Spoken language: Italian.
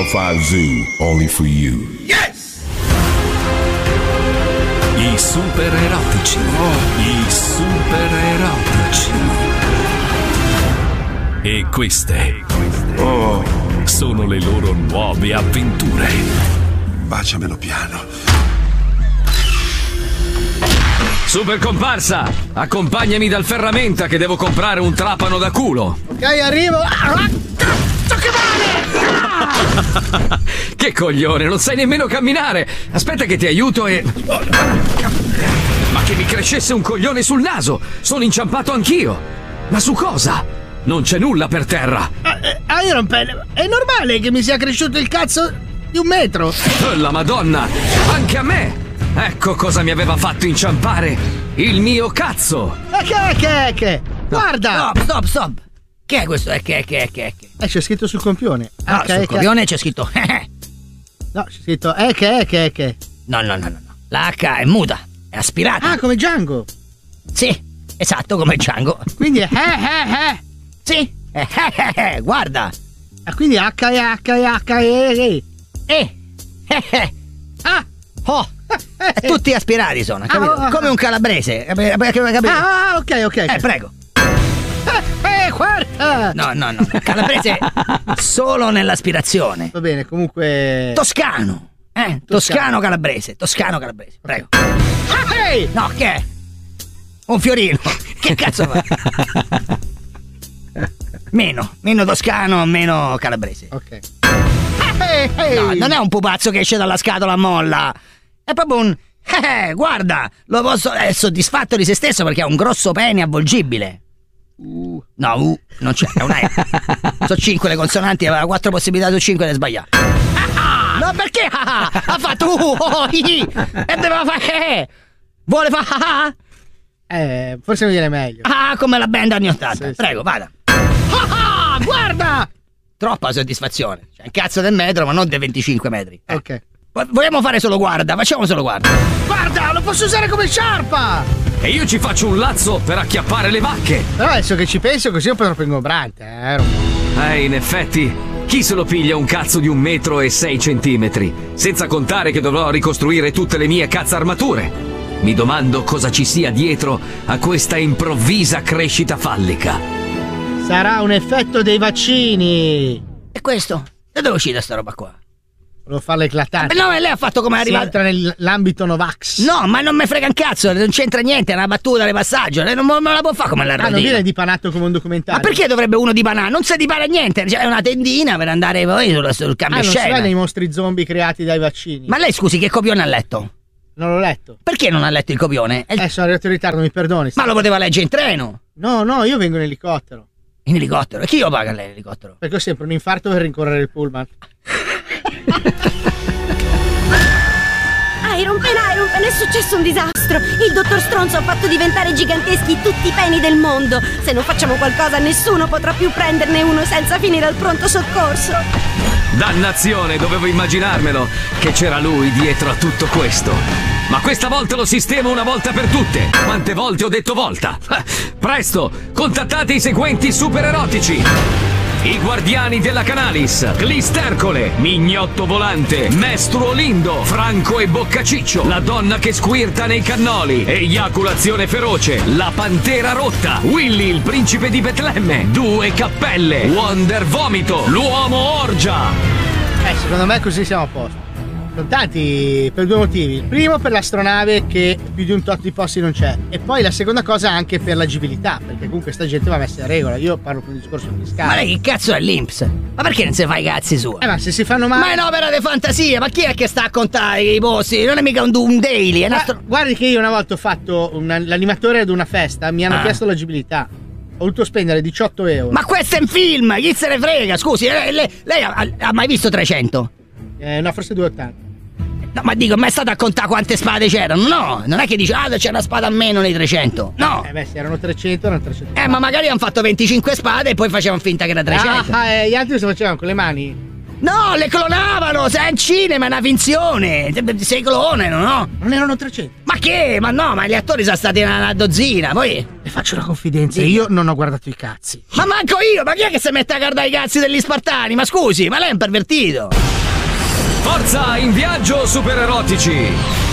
105 Zoo, only for you. Yes! I super erotici. I super erotici. E queste sono le loro nuove avventure. Baciamelo piano. Super comparsa, accompagnami dal ferramenta che devo comprare un trapano da culo. Ok, arrivo. Cazzo che male! Che coglione, non sai nemmeno camminare. Aspetta che ti aiuto e... Ma che mi crescesse un coglione sul naso. Sono inciampato anch'io. Ma su cosa? Non c'è nulla per terra. Iron Pen, è normale che mi sia cresciuto il cazzo di 1 metro. La Madonna, anche a me. Ecco cosa mi aveva fatto inciampare. Il mio cazzo. Che? Guarda. Stop. Che è questo? Che? C'è scritto sul compione. No, sul copione c'è scritto. No, c'è scritto che. No. La H è muta, è aspirata. Ah, come Django. Sì, esatto, come Django. Quindi è Sì, guarda. Quindi H. Ah. Oh. Tutti aspirati sono, capito? Come un calabrese. Capito? Ok. Prego. Guarda. No. Calabrese solo nell'aspirazione. Va bene, comunque. Toscano. Toscano calabrese. Prego. No, che è? Un fiorino. Che cazzo fa? Meno toscano, meno calabrese. Ok. No, non è un pupazzo che esce dalla scatola a molla. È proprio un... guarda, lo posso... È soddisfatto di se stesso perché ha un grosso pene avvolgibile. No, non c'è, è una E. Sono 5 le consonanti, aveva 4 possibilità su 5 di sbagliare. No, perché? Ha fatto e doveva fare... Vuole fare... Forse mi viene meglio. Come la band anni 80. Sì. Prego, vada. Guarda! Troppa soddisfazione. C'è un cazzo del metro, ma non dei 25 metri. Ok. Vogliamo fare solo guarda? Facciamo solo guarda. Guarda, lo posso usare come sciarpa! E io ci faccio un lazzo per acchiappare le vacche. Però adesso che ci penso così è un po' troppo ingombrante, in effetti, chi se lo piglia un cazzo di 1,6 metri? Senza contare che dovrò ricostruire tutte le mie armature. Mi domando cosa ci sia dietro a questa improvvisa crescita fallica. Sarà un effetto dei vaccini. E questo? Da dove è uscita sta roba qua? Volevo farla eclatante. No, lei ha fatto come è arrivato. entra nell'ambito Novax. No, ma non me frega un cazzo, non c'entra niente, è una battuta di passaggio. Lei non me la può fare come la rodina. Non viene dipanato come un documentario. Ma perché dovrebbe uno dipanare? Non si dipana niente, è una tendina per andare poi sul cambio non scena. si vede i mostri zombie creati dai vaccini. Ma lei scusi, che copione ha letto? Non l'ho letto. Perché non ha letto il copione? Sono arrivato in ritardo, mi perdoni. Ma lo poteva leggere in treno? No, io vengo in elicottero. In elicottero? E chi lo paga lei l'elicottero? Perché ho sempre un infarto per rincorrere il pullman. Iron Pen, è successo un disastro. Il dottor Stronzo ha fatto diventare giganteschi tutti i peni del mondo. Se non facciamo qualcosa, nessuno potrà più prenderne uno senza finire al pronto soccorso. Dannazione, dovevo immaginarmelo che c'era lui dietro a tutto questo. Ma questa volta lo sistemo una volta per tutte. Quante volte ho detto volta? Presto, contattate i seguenti super erotici: i guardiani della Canalis, Glistercole, Mignotto Volante, Mestro Lindo, Franco e Boccaciccio, la donna che squirta nei cannoli, Eiaculazione Feroce, la Pantera Rotta, Willy il Principe di Betlemme, Due Cappelle, Wonder Vomito, l'Uomo Orgia. Secondo me così siamo a posto. Sono tanti per 2 motivi. Il primo per l'astronave, che più di un tot di posti non c'è. E poi la seconda cosa anche per l'agibilità, perché comunque sta gente va messa in regola. Io parlo per un discorso fiscale. Ma lei che cazzo è l'Inps? Ma perché non si fa i cazzi suoi? Ma se si fanno male... Ma è un'opera di fantasia, ma chi è che sta a contare i posti? Non è mica un daily, è Guardi che io una volta ho fatto l'animatore ad una festa, mi hanno chiesto l'agibilità. Ho dovuto spendere 18 euro. Ma questo è un film, chi se ne frega? Scusi, lei ha mai visto 300? No, forse 280. No, ma dico, ma è stato a contare quante spade c'erano? No, non è che dice, c'è una spada a meno nei 300. No. Se erano 300, erano 300. Ma magari hanno fatto 25 spade e poi facevano finta che era 300. Gli altri se facevano con le mani? No, le clonavano, se è in cinema, è una finzione. Sei clonano, no? Non erano 300. Ma che? Ma no, ma gli attori sono stati una dozzina, poi... Le faccio una confidenza, io non ho guardato i cazzi. Ma manco io, ma chi è che si mette a guardare i cazzi degli Spartani? Ma scusi, ma lei è un pervertito. Forza in viaggio supererotici!